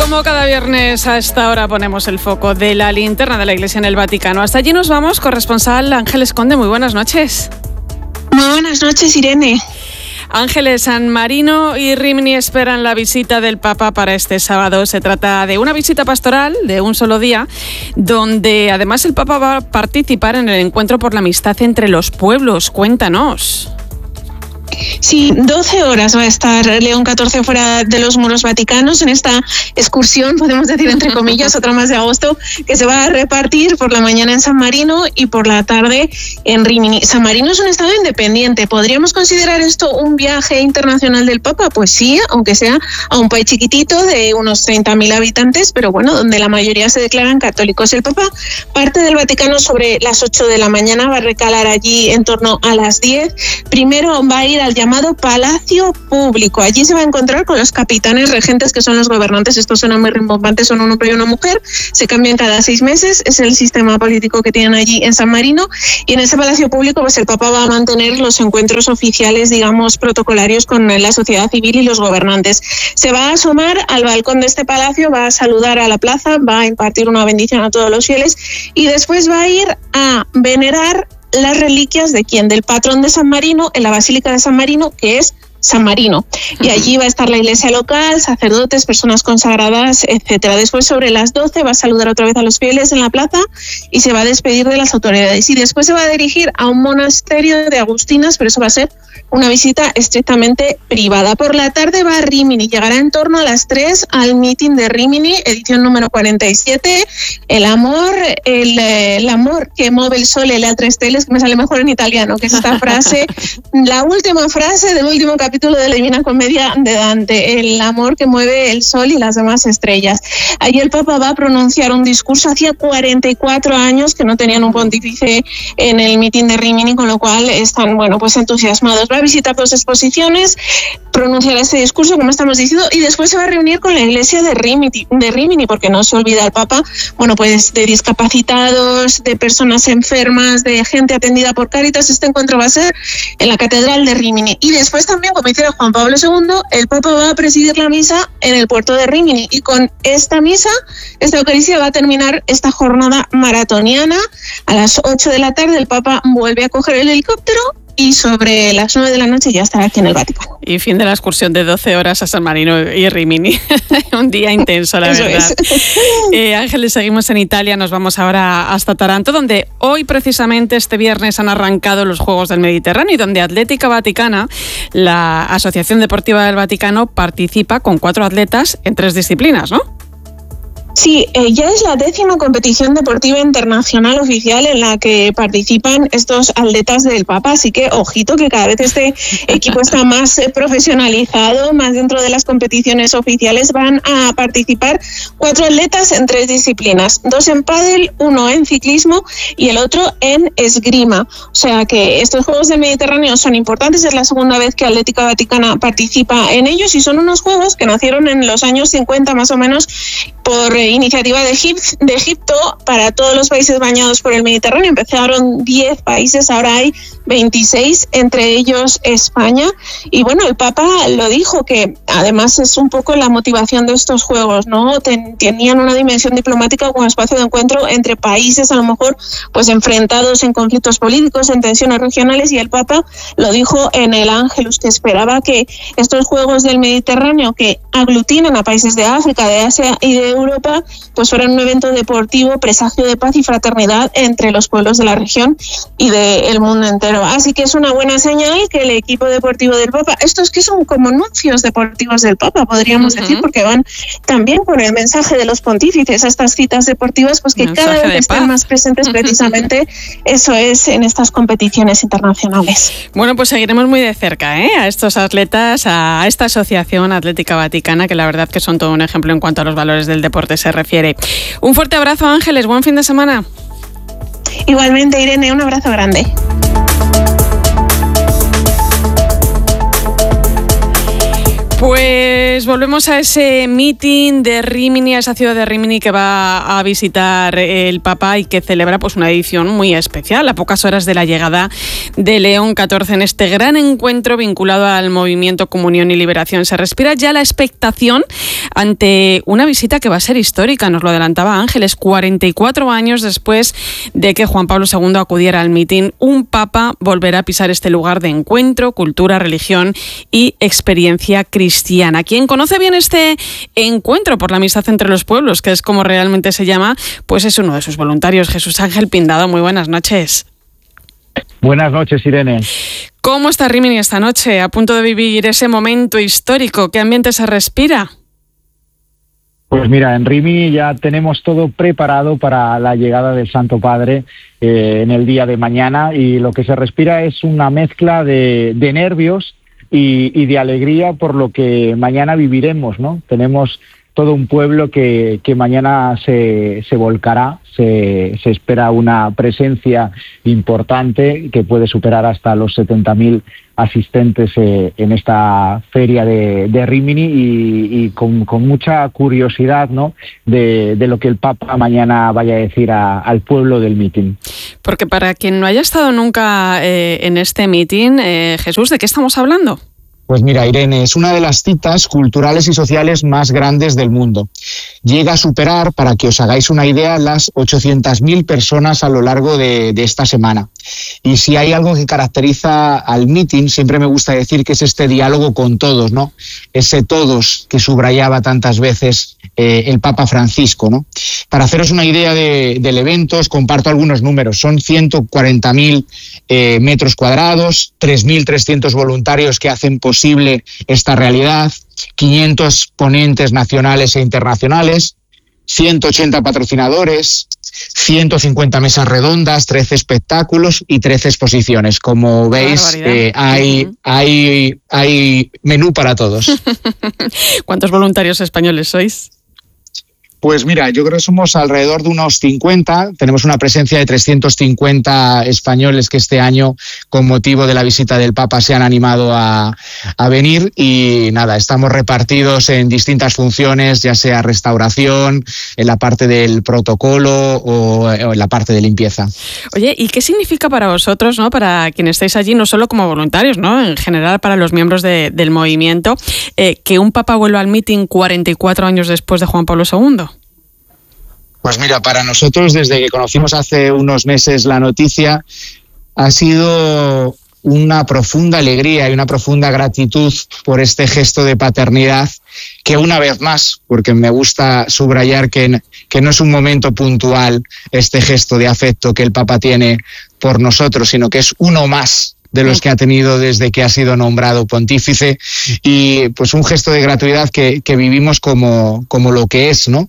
Como cada viernes a esta hora ponemos el foco de la linterna de la Iglesia en el Vaticano. Hasta allí nos vamos, corresponsal Ángeles Conde. Muy buenas noches. Muy buenas noches, Irene. Ángeles, San Marino y Rímini esperan la visita del Papa para este sábado. Se trata de una visita pastoral de un solo día, donde además el Papa va a participar en el encuentro por la amistad entre los pueblos. Cuéntanos. Sí, 12 horas va a estar León XIV fuera de los muros vaticanos en esta excursión, podemos decir entre comillas, otra más de agosto, que se va a repartir por la mañana en San Marino y por la tarde en Rímini. San Marino es un estado independiente. ¿Podríamos considerar esto un viaje internacional del Papa? Pues sí, aunque sea a un país chiquitito de unos 30.000 habitantes, pero bueno, donde la mayoría se declaran católicos. El Papa parte del Vaticano sobre las 8 de la mañana, va a recalar allí en torno a las 10. Primero va a ir al llamado Palacio Público. Allí se va a encontrar con los capitanes regentes, que son los gobernantes. Estos son muy rimbombantes, son un hombre y una mujer. Se cambian cada 6 meses. Es el sistema político que tienen allí en San Marino. Y en ese Palacio Público, pues el Papa va a mantener los encuentros oficiales, digamos, protocolarios con la sociedad civil y los gobernantes. Se va a asomar al balcón de este palacio, va a saludar a la plaza, va a impartir una bendición a todos los fieles y después va a ir a venerar las reliquias de quién, del patrón de San Marino, en la Basílica de San Marino, que es San Marino. Y allí va a estar la iglesia local, sacerdotes, personas consagradas, etcétera. Después, sobre las 12, va a saludar otra vez a los fieles en la plaza y se va a despedir de las autoridades. Y después se va a dirigir a un monasterio de agustinas, pero eso va a ser una visita estrictamente privada. Por la tarde va a Rímini, llegará en torno a las 3 al meeting de Rímini, edición número 47. El amor que mueve el sol, el A3 teles, que me sale mejor en italiano, que es esta frase, la última frase del último capítulo de la Divina Comedia de Dante, el amor que mueve el sol y las demás estrellas. Allí el Papa va a pronunciar un discurso. Hacía 44 años que no tenían un pontífice en el meeting de Rímini, con lo cual están, bueno, pues entusiasmados. Va a visitar 2 exposiciones, pronunciará este discurso, como estamos diciendo, y después se va a reunir con la iglesia de Rímini, porque no se olvida el Papa, bueno, pues de discapacitados, de personas enfermas, de gente atendida por Cáritas. Este encuentro va a ser en la Catedral de Rímini. Y después también, como hiciera Juan Pablo II, el Papa va a presidir la misa en el puerto de Rímini. Y con esta misa, esta Eucaristía, va a terminar esta jornada maratoniana. A las 8 de la tarde el Papa vuelve a coger el helicóptero y sobre las 9 de la noche ya estará aquí en el Vaticano. Y fin de la excursión de 12 horas a San Marino y Rímini. Un día intenso, la verdad. Ángeles, seguimos en Italia, nos vamos ahora hasta Taranto, donde hoy precisamente este viernes han arrancado los Juegos del Mediterráneo y donde Atlética Vaticana, la Asociación Deportiva del Vaticano, participa con 4 atletas en 3 disciplinas, ¿no? Sí, ya es la 10ª competición deportiva internacional oficial en la que participan estos atletas del Papa, así que ojito que cada vez este equipo está más profesionalizado, más dentro de las competiciones oficiales. Van a participar 4 atletas en 3 disciplinas, 2 en pádel, 1 en ciclismo y el otro en esgrima. O sea que estos Juegos del Mediterráneo son importantes, es la segunda vez que Atlética Vaticana participa en ellos y son unos Juegos que nacieron en los años 50 más o menos por iniciativa de Egipto para todos los países bañados por el Mediterráneo. Empezaron 10 países, ahora hay 26, entre ellos España. Y bueno, el Papa lo dijo, que además es un poco la motivación de estos Juegos, ¿no? Tenían una dimensión diplomática como espacio de encuentro entre países, a lo mejor pues enfrentados en conflictos políticos, en tensiones regionales, y el Papa lo dijo en el Ángelus, que esperaba que estos Juegos del Mediterráneo, que aglutinan a países de África, de Asia y de Europa, pues fueran un evento deportivo, presagio de paz y fraternidad entre los pueblos de la región y del mundo entero. Así que es una buena señal que el equipo deportivo del Papa, estos que son como nuncios deportivos del Papa, podríamos decir, porque van también con el mensaje de los pontífices a estas citas deportivas, pues que cada vez estén más presentes precisamente, eso es, en estas competiciones internacionales. Bueno, pues seguiremos muy de cerca a estos atletas, a esta Asociación Atlética Vaticana, que la verdad que son todo un ejemplo en cuanto a los valores del deporte se refiere. Un fuerte abrazo, Ángeles, buen fin de semana. Igualmente, Irene, un abrazo grande. Pues Pues volvemos a ese meeting de Rímini, a esa ciudad de Rímini que va a visitar el Papa y que celebra pues una edición muy especial, a pocas horas de la llegada de León XIV en este gran encuentro vinculado al movimiento Comunión y Liberación. Se respira ya la expectación ante una visita que va a ser histórica, nos lo adelantaba Ángeles, 44 años después de que Juan Pablo II acudiera al meeting, un Papa volverá a pisar este lugar de encuentro, cultura, religión y experiencia cristiana. Quien conoce bien este encuentro por la amistad entre los pueblos, que es como realmente se llama, pues es uno de sus voluntarios, Jesús Ángel Pindado. Muy buenas noches. Buenas noches, Irene. ¿Cómo está Rímini esta noche, a punto de vivir ese momento histórico? ¿Qué ambiente se respira? Pues mira, en Rímini ya tenemos todo preparado para la llegada del Santo Padre en el día de mañana, y lo que se respira es una mezcla de nervios y de alegría por lo que mañana viviremos, ¿no? Tenemos todo un pueblo que mañana se volcará, se espera una presencia importante que puede superar hasta los 70.000 asistentes en esta feria de Rímini, y con mucha curiosidad, ¿no?, de lo que el Papa mañana vaya a decir al pueblo del mitin. Porque para quien no haya estado nunca en este mitin, Jesús, ¿de qué estamos hablando? Pues mira, Irene, es una de las citas culturales y sociales más grandes del mundo. Llega a superar, para que os hagáis una idea, las 800.000 personas a lo largo de esta semana. Y si hay algo que caracteriza al meeting, siempre me gusta decir que es este diálogo con todos, ¿no? Ese todos que subrayaba tantas veces el Papa Francisco, ¿no? Para haceros una idea del evento, os comparto algunos números. Son 140.000 metros cuadrados, 3.300 voluntarios que hacen posible esta realidad, 500 ponentes nacionales e internacionales, 180 patrocinadores, 150 mesas redondas, 13 espectáculos y 13 exposiciones. Como veis, hay menú para todos. ¿Cuántos voluntarios españoles sois? Pues mira, yo creo que somos alrededor de unos 50. Tenemos una presencia de 350 españoles que este año, con motivo de la visita del Papa, se han animado a venir. Y nada, estamos repartidos en distintas funciones, ya sea restauración, en la parte del protocolo o en la parte de limpieza. Oye, ¿y qué significa para vosotros, ¿no?, para quienes estáis allí, no solo como voluntarios, ¿no?, en general para los miembros del movimiento, que un Papa vuelva al mitin 44 años después de Juan Pablo II? Pues mira, para nosotros, desde que conocimos hace unos meses la noticia, ha sido una profunda alegría y una profunda gratitud por este gesto de paternidad, que una vez más, porque me gusta subrayar que no es un momento puntual este gesto de afecto que el Papa tiene por nosotros, sino que es uno más de los que ha tenido desde que ha sido nombrado pontífice, y pues un gesto de gratuidad que vivimos como lo que es, ¿no?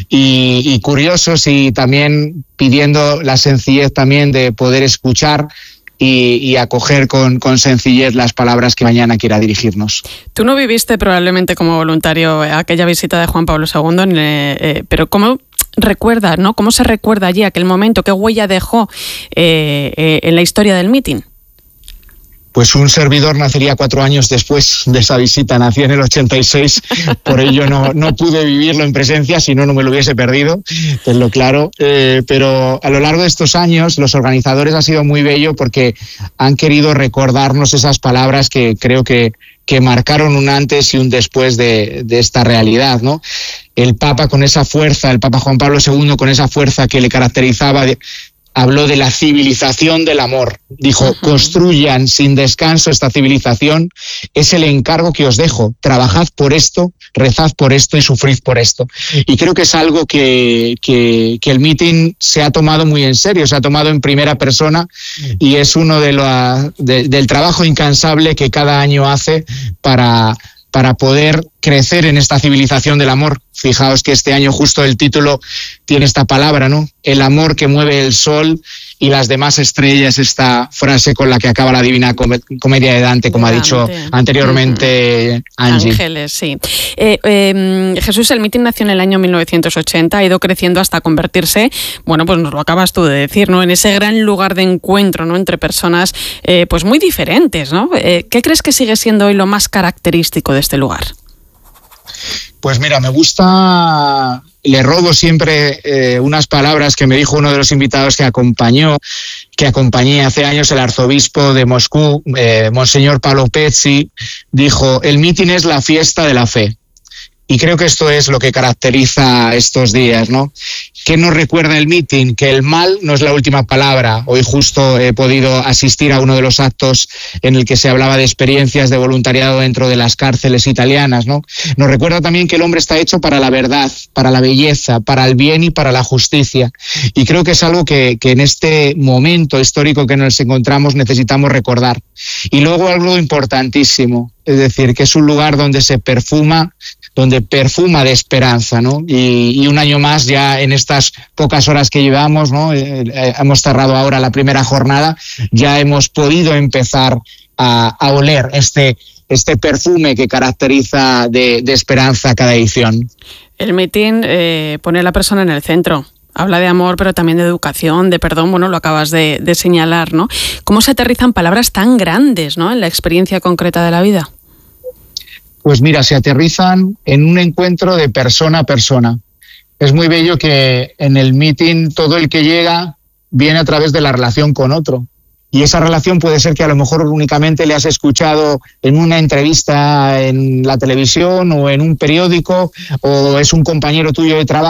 Y curiosos, y también pidiendo la sencillez también de poder escuchar y acoger con sencillez las palabras que mañana quiera dirigirnos. Tú no viviste probablemente como voluntario aquella visita de Juan Pablo II, pero ¿cómo recuerdas, ¿no? ¿Cómo se recuerda allí aquel momento? ¿Qué huella dejó en la historia del mitin? Pues un servidor nacería 4 años después de esa visita, nací en el 86, por ello no pude vivirlo en presencia, si no me lo hubiese perdido, tenlo claro. Pero a lo largo de estos años, los organizadores ha sido muy bello porque han querido recordarnos esas palabras que creo que marcaron un antes y un después de esta realidad, ¿no? El Papa con esa fuerza, el Papa Juan Pablo II con esa fuerza que le caracterizaba, habló de la civilización del amor. Dijo, construyan sin descanso esta civilización, es el encargo que os dejo. Trabajad por esto, rezad por esto y sufrid por esto. Y creo que es algo que el meeting se ha tomado muy en serio, se ha tomado en primera persona, y es uno del trabajo incansable que cada año hace para poder crecer en esta civilización del amor. Fijaos que este año justo el título tiene esta palabra, ¿no? El amor que mueve el sol y las demás estrellas, esta frase con la que acaba la Divina Comedia de Dante, como ha dicho anteriormente Angie. Ángeles, sí. Jesús, el mitin nació en el año 1980, ha ido creciendo hasta convertirse, bueno, pues nos lo acabas tú de decir, ¿no?, en ese gran lugar de encuentro, ¿no?, entre personas pues muy diferentes, ¿no? ¿Qué crees que sigue siendo hoy lo más característico de este lugar? Pues mira, me gusta, le robo siempre unas palabras que me dijo uno de los invitados que acompañé hace años, el arzobispo de Moscú, Monseñor Paolo Pezzi, dijo: el mitin es la fiesta de la fe. Y creo que esto es lo que caracteriza estos días, ¿no? ¿Qué nos recuerda el mitin? Que el mal no es la última palabra. Hoy justo he podido asistir a uno de los actos en el que se hablaba de experiencias de voluntariado dentro de las cárceles italianas, ¿no? Nos recuerda también que el hombre está hecho para la verdad, para la belleza, para el bien y para la justicia. Y creo que es algo que en este momento histórico que nos encontramos necesitamos recordar. Y luego algo importantísimo, es decir, que es un lugar donde se perfuma de esperanza, ¿no? Y un año más, ya en estas pocas horas que llevamos, ¿no? Hemos cerrado ahora la primera jornada, ya hemos podido empezar a oler este perfume que caracteriza de esperanza cada edición. El mitin pone a la persona en el centro. Habla de amor, pero también de educación, de perdón, bueno, lo acabas de señalar, ¿no? ¿Cómo se aterrizan palabras tan grandes, ¿no?, en la experiencia concreta de la vida? Pues mira, se aterrizan en un encuentro de persona a persona. Es muy bello que en el meeting todo el que llega viene a través de la relación con otro. Y esa relación puede ser que a lo mejor únicamente le has escuchado en una entrevista en la televisión o en un periódico, o es un compañero tuyo de trabajo